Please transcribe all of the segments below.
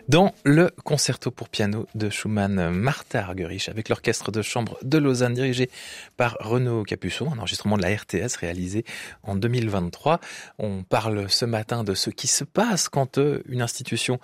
Dans le concerto pour piano de Schumann, Martha Argerich avec l'orchestre de chambre de Lausanne dirigé par Renaud Capuçon, un enregistrement de la RTS réalisé en 2023. On parle ce matin de ce qui se passe quand une institution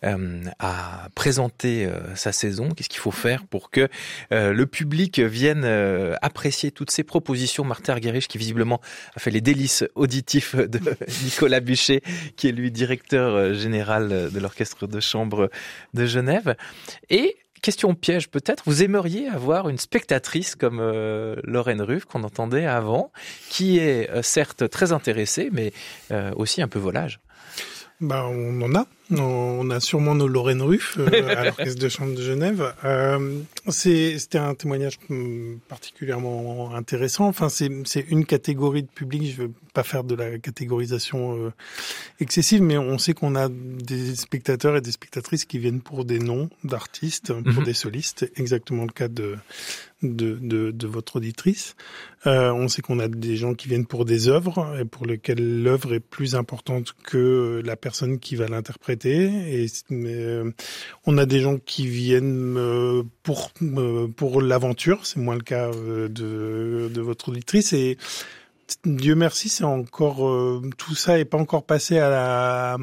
a présenté sa saison. Qu'est-ce qu'il faut faire pour que le public vienne apprécier toutes ces propositions. Martha Argerich qui visiblement a fait les délices auditifs de Nicolas Buchet, qui est lui directeur général de l'orchestre de chambre de Genève. Et question piège peut-être, vous aimeriez avoir une spectatrice comme Lorraine Ruf qu'on entendait avant, qui est certes très intéressée, mais aussi un peu volage. On en a. On a sûrement nos Lorraine Ruf à l'Orchestre de chambre de Genève. C'était un témoignage particulièrement intéressant. Enfin, c'est une catégorie de public. Je veux pas faire de la catégorisation excessive, mais on sait qu'on a des spectateurs et des spectatrices qui viennent pour des noms d'artistes, pour des solistes. Exactement le cas de votre auditrice. On sait qu'on a des gens qui viennent pour des œuvres et pour lesquelles l'œuvre est plus importante que la personne qui va l'interpréter. Et on a des gens qui viennent pour l'aventure. C'est moins le cas de votre auditrice. Et Dieu merci, c'est encore tout ça est pas encore passé à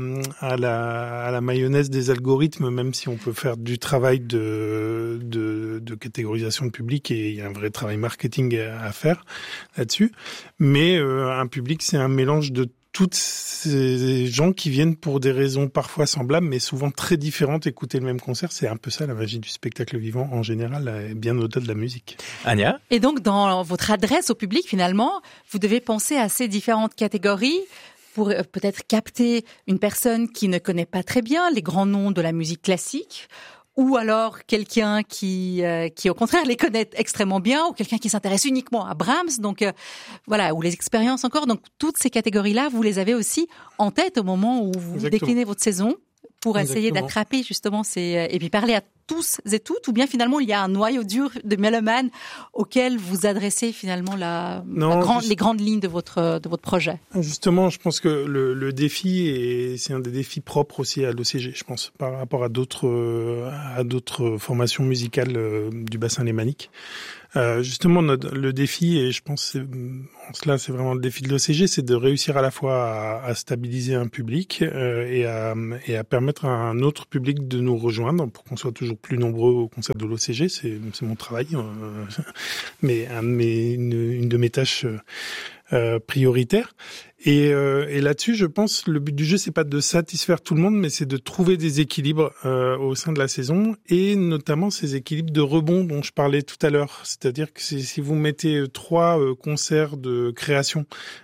la mayonnaise des algorithmes, même si on peut faire du travail de catégorisation de public et il y a un vrai travail marketing à faire là-dessus. Mais un public, c'est un mélange de toutes ces gens qui viennent pour des raisons parfois semblables, mais souvent très différentes, écouter le même concert. C'est un peu ça la magie du spectacle vivant en général, bien au-delà de la musique. Anya ? Et donc, dans votre adresse au public, finalement, vous devez penser à ces différentes catégories pour peut-être capter une personne qui ne connaît pas très bien les grands noms de la musique classique, ou alors quelqu'un qui au contraire les connaît extrêmement bien, ou quelqu'un qui s'intéresse uniquement à Brahms, donc voilà, ou les expériences encore. Donc toutes ces catégories-là, vous les avez aussi en tête au moment où vous déclinez votre saison pour essayer d'attraper justement et puis parler à tous et toutes, ou bien finalement il y a un noyau dur de mélomanes auquel vous adressez finalement les grandes lignes de votre projet. Justement, je pense que le défi, et c'est un des défis propres aussi à l'OCG, je pense, par rapport à d'autres formations musicales du bassin lémanique. Justement, le défi, et je pense en cela c'est vraiment le défi de l'OCG, c'est de réussir à la fois à stabiliser un public et à permettre à un autre public de nous rejoindre pour qu'on soit toujours plus nombreux au concert de l'OCG. C'est mon travail, mais une de mes tâches prioritaires. Et là-dessus, je pense, le but du jeu, c'est pas de satisfaire tout le monde, mais c'est de trouver des équilibres au sein de la saison, et notamment ces équilibres de rebond dont je parlais tout à l'heure. C'est-à-dire que si vous mettez 3 concerts de création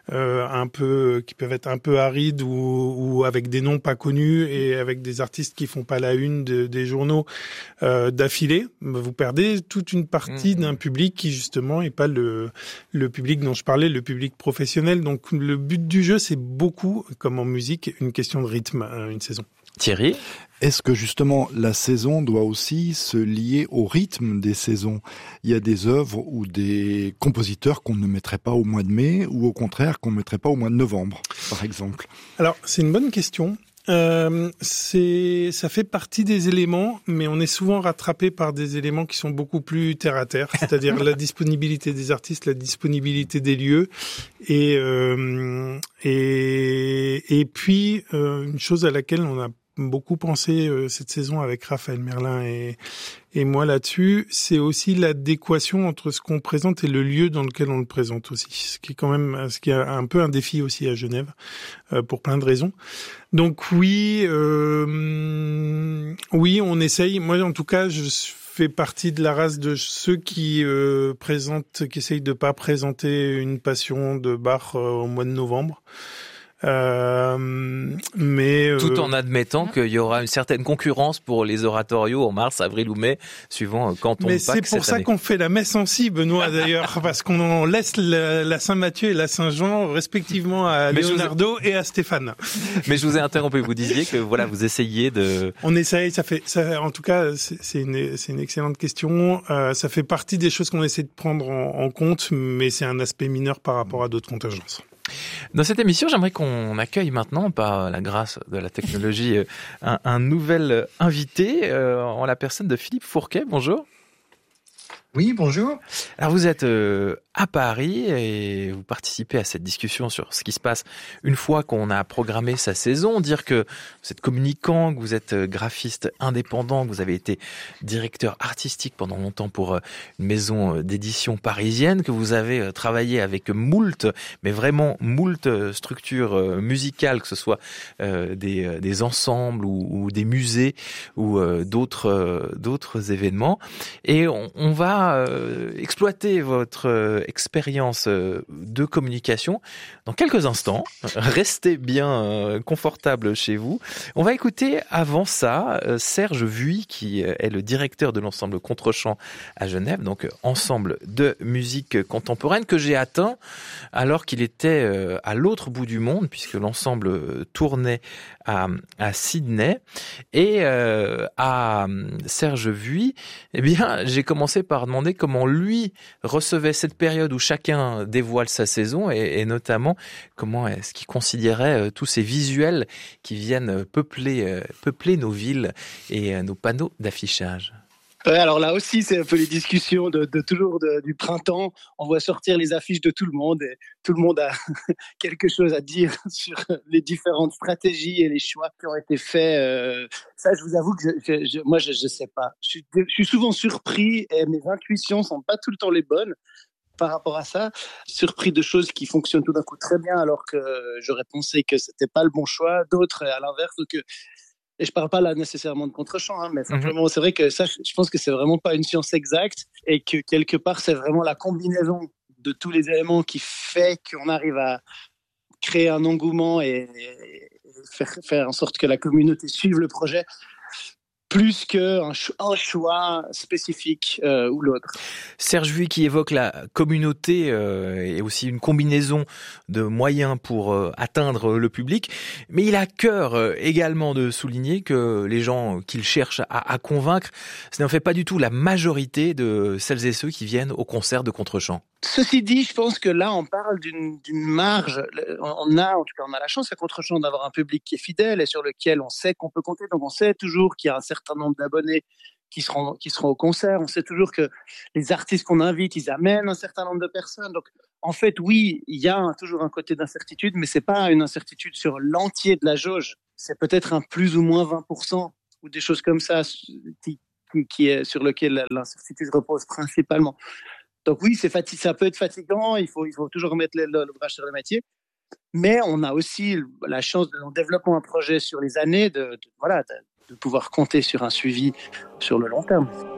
qui peuvent être un peu arides ou avec des noms pas connus et avec des artistes qui font pas la une des journaux d'affilée, vous perdez toute une partie d'un public qui justement est pas le public dont je parlais, le public professionnel. Donc le but du jeu, c'est beaucoup, comme en musique, une question de rythme, une saison. Thierry ? Est-ce que justement la saison doit aussi se lier au rythme des saisons ? Il y a des œuvres ou des compositeurs qu'on ne mettrait pas au mois de mai, ou au contraire qu'on ne mettrait pas au mois de novembre, par exemple. Alors, c'est une bonne question. Ça fait partie des éléments, mais on est souvent rattrapé par des éléments qui sont beaucoup plus terre à terre, c'est-à-dire la disponibilité des artistes, la disponibilité des lieux, et puis une chose à laquelle on a beaucoup pensé cette saison avec Raphaël Merlin et moi là-dessus, c'est aussi l'adéquation entre ce qu'on présente et le lieu dans lequel on le présente aussi, ce qui est un peu un défi aussi à Genève pour plein de raisons. Donc oui, on essaye. Moi en tout cas, je fais partie de la race de ceux qui essayent de pas présenter une passion de Bach au mois de novembre. Mais tout en admettant qu'il y aura une certaine concurrence pour les oratorios en mars, avril ou mai, suivant quand on. Mais c'est pour ça qu'on fait la messe en si, Benoît, d'ailleurs, parce qu'on laisse la Saint-Matthieu et la Saint-Jean respectivement à Leonardo et à Stéphane. Mais je vous ai interrompu. Vous disiez que voilà, vous essayez de. On essaye. En tout cas, c'est une excellente question. Ça fait partie des choses qu'on essaie de prendre en compte, mais c'est un aspect mineur par rapport à d'autres contingences. Dans cette émission, j'aimerais qu'on accueille maintenant, par la grâce de la technologie, un nouvel invité en la personne de Philippe Fourquet. Bonjour. Oui, bonjour. Alors vous êtes à Paris et vous participez à cette discussion sur ce qui se passe une fois qu'on a programmé sa saison. Dire que vous êtes communicant, que vous êtes graphiste indépendant, que vous avez été directeur artistique pendant longtemps pour une maison d'édition parisienne, que vous avez travaillé avec moult, mais vraiment moult structures musicales, que ce soit des ensembles ou des musées ou d'autres événements. Et on va exploiter votre expérience de communication dans quelques instants. Restez bien confortable chez vous. On va écouter avant ça Serge Vuy, qui est le directeur de l'ensemble Contre-champ à Genève, donc ensemble de musique contemporaine que j'ai atteint alors qu'il était à l'autre bout du monde, puisque l'ensemble tournait à Sydney. Et à Serge Vuy, eh bien, j'ai commencé par demander comment lui recevait cette période où chacun dévoile sa saison et notamment comment est-ce qu'il considérait tous ces visuels qui viennent peupler nos villes et nos panneaux d'affichage. Ouais, alors là aussi, c'est un peu les discussions du printemps. On voit sortir les affiches de tout le monde et tout le monde a quelque chose à dire sur les différentes stratégies et les choix qui ont été faits. Ça, je vous avoue que moi, je sais pas. Je suis souvent surpris et mes intuitions sont pas tout le temps les bonnes par rapport à ça. Surpris de choses qui fonctionnent tout d'un coup très bien alors que j'aurais pensé que c'était pas le bon choix. D'autres, à l'inverse, donc et je parle pas là nécessairement de contre-champ, mais simplement, c'est vrai que ça, je pense que c'est vraiment pas une science exacte et que quelque part, c'est vraiment la combinaison de tous les éléments qui fait qu'on arrive à créer un engouement et faire en sorte que la communauté suive le projet plus qu'un choix spécifique ou l'autre. Serge Vuy qui évoque la communauté et aussi une combinaison de moyens pour atteindre le public, mais il a à cœur également de souligner que les gens qu'il cherche à convaincre, ce n'en fait pas du tout la majorité de celles et ceux qui viennent au concert de Contre-champ. Ceci dit, je pense que là, on parle d'une marge. On a la chance à Contre-champ d'avoir un public qui est fidèle et sur lequel on sait qu'on peut compter. Donc, on sait toujours qu'il y a un certain nombre d'abonnés qui seront au concert. On sait toujours que les artistes qu'on invite, ils amènent un certain nombre de personnes. Donc, en fait, oui, il y a toujours un côté d'incertitude, mais c'est pas une incertitude sur l'entier de la jauge. C'est peut-être un plus ou moins 20% ou des choses comme ça qui est sur lequel l'incertitude repose principalement. Donc oui, ça peut être fatigant, il faut toujours remettre l'ouvrage sur le métier, mais on a aussi la chance, en développant un projet sur les années, de pouvoir compter sur un suivi sur le long terme.